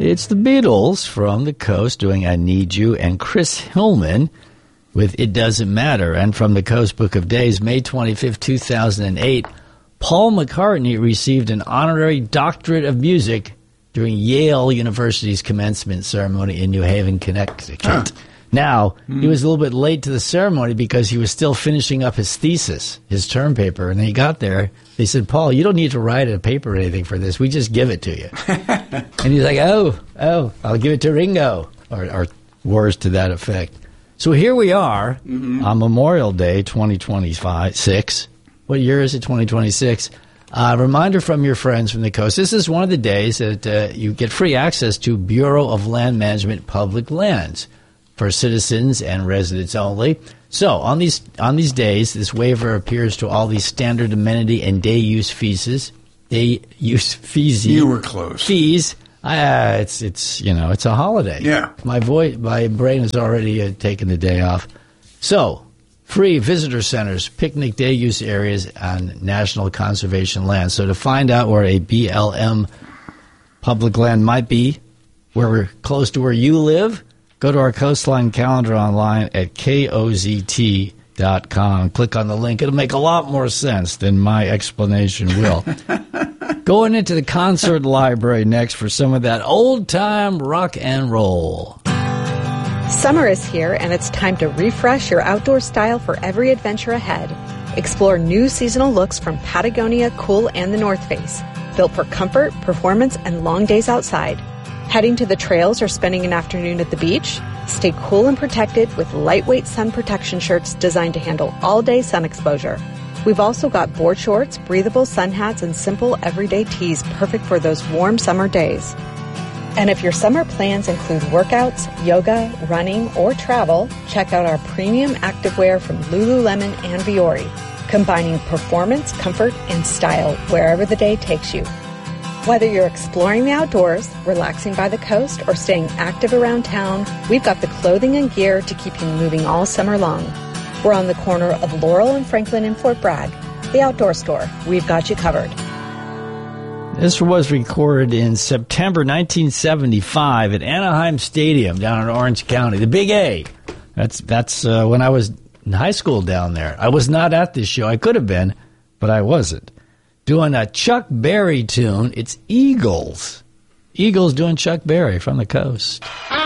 It's the Beatles from the coast doing I Need You, and Chris Hillman with It Doesn't Matter. And from the Coast Book of Days, May 25th, 2008, Paul McCartney received an honorary doctorate of music during Yale University's commencement ceremony in New Haven, Connecticut. Now, he was a little bit late to the ceremony because he was still finishing up his thesis, his term paper. And he got there. They said, Paul, you don't need to write a paper or anything for this. We just give it to you. And he's like, oh, I'll give it to Ringo, or words to that effect. So here we are on Memorial Day 2026. What year is it, 2026? Reminder from your friends from the coast. This is one of the days that you get free access to Bureau of Land Management public lands for citizens and residents only. So on these days, this waiver appears to all these standard amenity and day use fees. You were close. Fees. It's a holiday. Yeah. My brain has already taken the day off. So free visitor centers, picnic day use areas on national conservation land. So to find out where a BLM public land might be, where we're close to where you live, go to our Coastline calendar online at KOZT.com. Click on the link. It'll make a lot more sense than my explanation will. Going into the concert library next for some of that old-time rock and roll. Summer is here, and it's time to refresh your outdoor style for every adventure ahead. Explore new seasonal looks from Patagonia, Cool, and the North Face, built for comfort, performance, and long days outside. Heading to the trails or spending an afternoon at the beach? Stay cool and protected with lightweight sun protection shirts designed to handle all-day sun exposure. We've also got board shorts, breathable sun hats, and simple everyday tees perfect for those warm summer days. And if your summer plans include workouts, yoga, running, or travel, check out our premium activewear from Lululemon and Viore, combining performance, comfort, and style wherever the day takes you. Whether you're exploring the outdoors, relaxing by the coast, or staying active around town, we've got the clothing and gear to keep you moving all summer long. We're on the corner of Laurel and Franklin in Fort Bragg. The Outdoor Store. We've got you covered. This was recorded in September 1975 at Anaheim Stadium down in Orange County. The Big A. That's when I was in high school down there. I was not at this show. I could have been, but I wasn't. Doing a Chuck Berry tune. It's Eagles. Eagles doing Chuck Berry from the coast.